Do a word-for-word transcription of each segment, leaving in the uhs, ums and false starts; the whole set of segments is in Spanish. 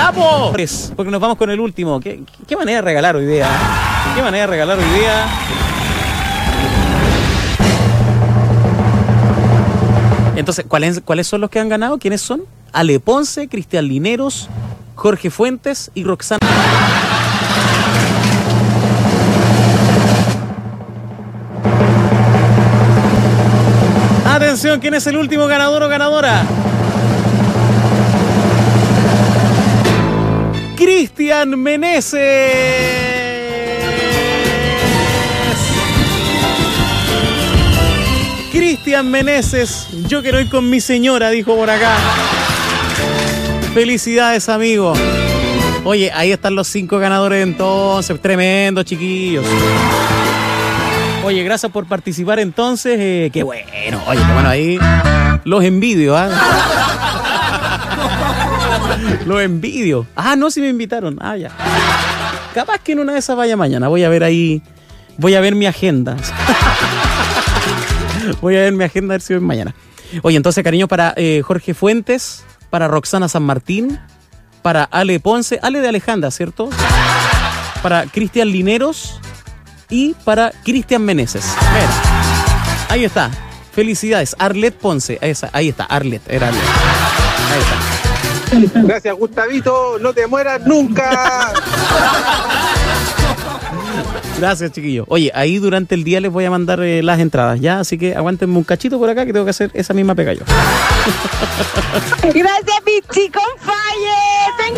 ¡Ya, po! Porque nos vamos con el último. ¿Qué, qué manera de regalar hoy día? ¿Qué manera de regalar hoy día? Entonces, ¿cuáles, ¿cuáles son los que han ganado? ¿Quiénes son? Ale Ponce, Cristian Lineros, Jorge Fuentes y Roxana. Atención, ¿quién es el último ganador o ganadora? Cristian Meneses. Cristian Meneses, yo quiero ir con mi señora, dijo por acá. Felicidades, amigo. Oye, ahí están los cinco ganadores entonces. Tremendo, chiquillos. Oye, gracias por participar entonces. Eh, qué bueno. Oye, qué bueno ahí. Los envidio, ¿ah? ¿eh? Los envidio. Ah, no, si me invitaron. Ah, ya. Capaz que en una de esas vaya mañana. Voy a ver ahí. Voy a ver mi agenda. Voy a ver mi agenda a ver si voy mañana. Oye, entonces, cariño, para eh, Jorge Fuentes, para Roxana San Martín, para Ale Ponce, Ale de Alejandra, ¿cierto? Para Cristian Lineros y para Cristian Meneses. Mira, ahí está. Felicidades. Arlet Ponce. Esa, ahí está, Arlet. Era Arlet. Ahí está. Gracias, Gustavito. No te mueras nunca. Gracias, chiquillos. Oye, ahí durante el día les voy a mandar eh, las entradas, ¿ya? Así que aguántenme un cachito por acá que tengo que hacer esa misma pega yo. Gracias, Pichi, con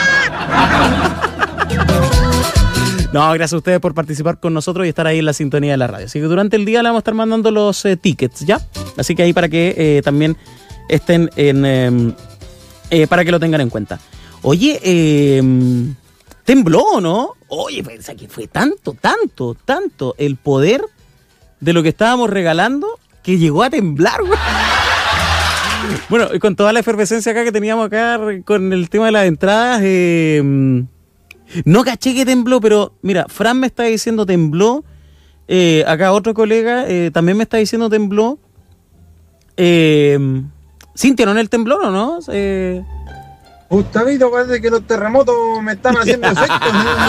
¡te encanta! No, gracias a ustedes por participar con nosotros y estar ahí en la sintonía de la radio. Así que durante el día le vamos a estar mandando los eh, tickets, ¿ya? Así que ahí para que eh, también estén en... Eh, eh, para que lo tengan en cuenta. Oye, eh... tembló, ¿no? Oye, pensé que fue tanto, tanto, tanto el poder de lo que estábamos regalando que llegó a temblar, güey. Bueno, con toda la efervescencia acá que teníamos acá con el tema de las entradas, eh, no caché que tembló, pero mira, Fran me está diciendo tembló, eh, acá otro colega eh, también me está diciendo tembló. Eh, ¿Sintieron el temblor o no? Eh... Gustavito, parece que los terremotos me están haciendo efectos.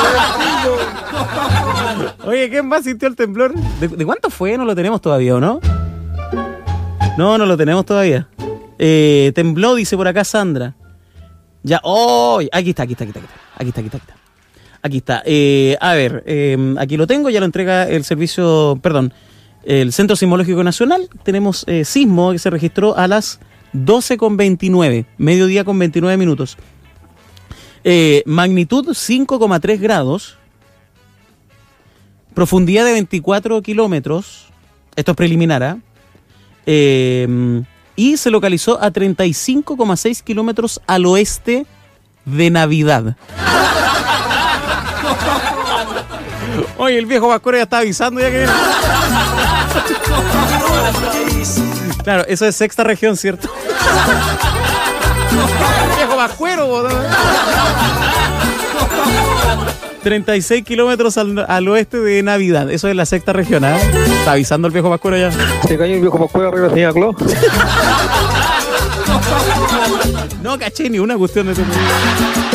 Oye, ¿quién más sintió el temblor? ¿De, ¿De cuánto fue? No lo tenemos todavía, ¿o no? No, no lo tenemos todavía. Eh, tembló, dice por acá Sandra. Ya, oh, aquí está, aquí está, aquí está, aquí está, aquí está, aquí está. Aquí está. Eh, a ver, eh, aquí lo tengo, ya lo entrega el servicio, perdón, el Centro Sismológico Nacional. Tenemos eh, sismo que se registró a las doce con veintinueve, mediodía con veintinueve minutos. Eh, magnitud cinco coma tres grados, profundidad de veinticuatro kilómetros, esto es preliminar, ¿eh? Eh, y se localizó a treinta y cinco coma seis kilómetros al oeste de Navidad. Oye, el viejo Vascuero ya está avisando ya que viene. Claro, eso es sexta región, ¿cierto? Viejo Vascuero, treinta y seis kilómetros al, al oeste de Navidad. Eso es la sexta región, ¿eh? Está avisando el viejo Vascuero ya. Se cayó el viejo Vascuero arriba, señora Clo. No caché ni una cuestión de tu...